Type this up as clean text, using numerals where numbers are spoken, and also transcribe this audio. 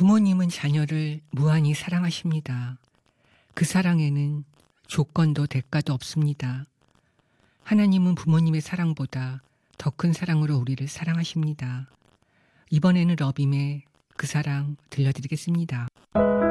부모님은 자녀를 무한히 사랑하십니다. 그 사랑에는 조건도 대가도 없습니다. 하나님은 부모님의 사랑보다 더 큰 사랑으로 우리를 사랑하십니다. 이번에는 러빔의 그 사랑 들려드리겠습니다.